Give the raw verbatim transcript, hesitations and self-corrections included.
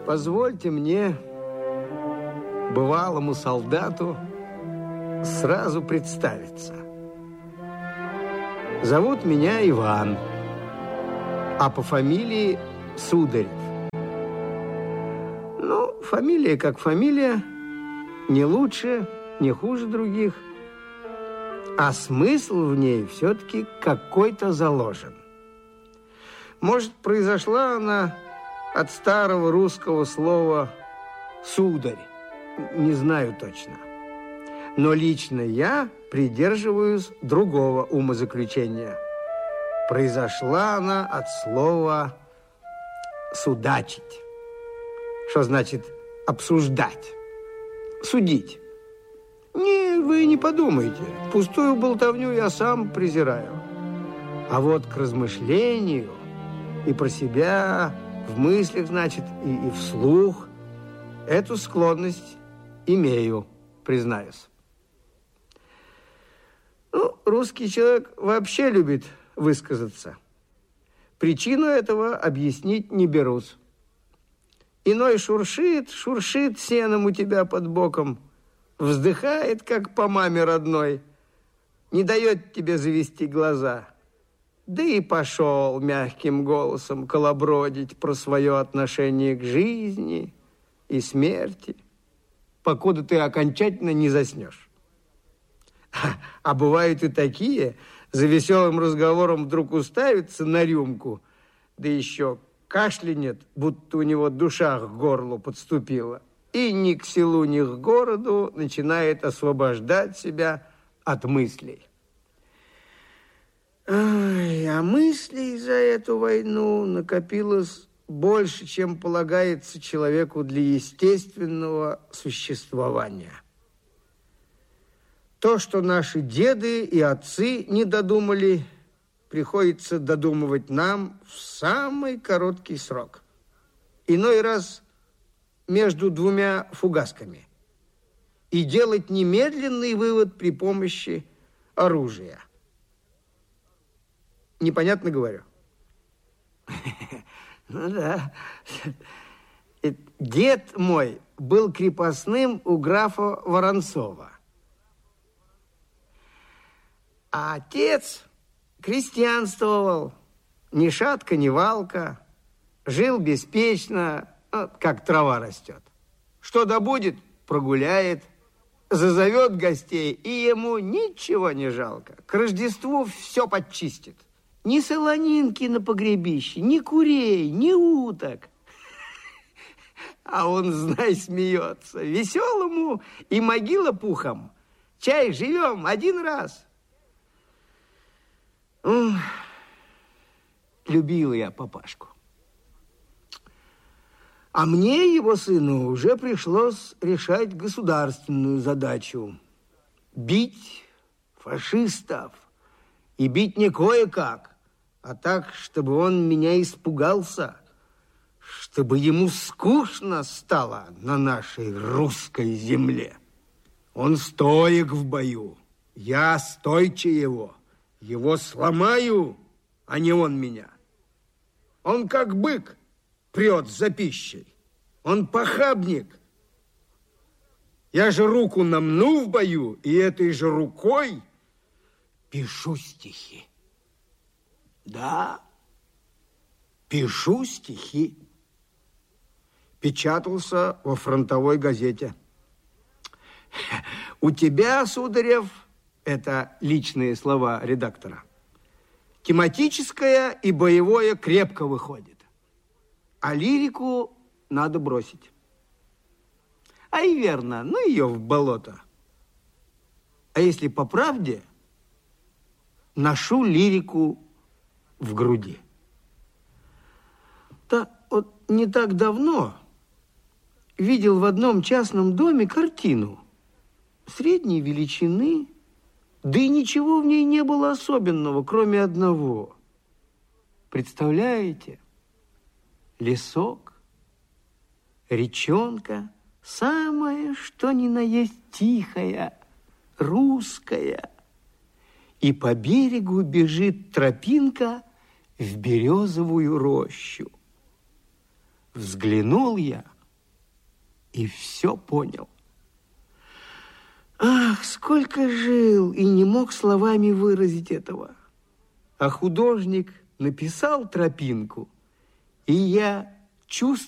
Позвольте мне, бывалому солдату, сразу представиться. Зовут меня Иван, а по фамилии Сударев. Ну, фамилия как фамилия, не лучше, не хуже других, а смысл в ней все-таки какой-то заложен. Может, произошла она от старого русского слова «сударь», не знаю точно. Но лично я придерживаюсь другого умозаключения. Произошла она от слова «судачить», что значит обсуждать, судить. Не, вы не подумайте, пустую болтовню я сам презираю. А вот к размышлению и про себя, в мыслях, значит, и, и вслух, эту склонность имею, признаюсь. Ну, русский человек вообще любит высказаться. Причину этого объяснить не берусь. Иной шуршит, шуршит сеном у тебя под боком, вздыхает, как по маме родной, не дает тебе завести глаза. Да и пошел мягким голосом колобродить про свое отношение к жизни и смерти, покуда ты окончательно не заснешь. А, а бывают и такие, за веселым разговором вдруг уставится на рюмку, да еще кашлянет, будто у него душа к горлу подступила, и ни к селу, ни к городу начинает освобождать себя от мыслей. Ай, а мыслей за эту войну накопилось больше, чем полагается человеку для естественного существования. То, что наши деды и отцы не додумали, приходится додумывать нам в самый короткий срок. Иной раз между двумя фугасками. И делать немедленный вывод при помощи оружия. Непонятно говорю? Ну да. Дед мой был крепостным у графа Воронцова. А отец крестьянствовал, ни шатка, ни валка, жил беспечно, ну, как трава растет. Что добудет, прогуляет, зазовет гостей, и ему ничего не жалко. К Рождеству все подчистит. Ни солонинки на погребище, ни курей, ни уток. А он, знай, смеется. Веселому и могила пухом. Чай, живем один раз. Ух, любил я папашку. А мне, его сыну, уже пришлось решать государственную задачу. Бить фашистов. И бить не кое-как, а так, чтобы он меня испугался, чтобы ему скучно стало на нашей русской земле. Он стоек в бою, я стойче его. Его сломаю, а не он меня. Он как бык прет за пищей. Он похабник. Я же руку намну в бою, и этой же рукой пишу стихи. Да, пишу стихи. Печатался во фронтовой газете. У тебя, Сударев, это личные слова редактора, тематическое и боевое крепко выходит. А лирику надо бросить. А и верно, ну ее в болото. А если по правде, ношу лирику в груди. Да вот не так давно видел в одном частном доме картину средней величины, да и ничего в ней не было особенного, кроме одного. Представляете? Лесок, речонка, самое что ни на есть тихая, русская. И по берегу бежит тропинка в березовую рощу. Взглянул я, и все понял. Ах, сколько жил и не мог словами выразить этого. А художник написал тропинку, и я чувствую,